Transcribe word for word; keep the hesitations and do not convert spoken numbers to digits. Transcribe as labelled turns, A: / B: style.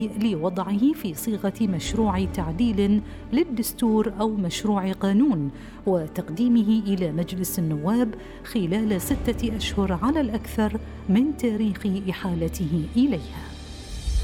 A: لوضعه في صيغة مشروع تعديل للدستور أو مشروع قانون وتقديمه إلى مجلس النواب خلال ستة أشهر على الأكثر من تاريخ إحالته إليها.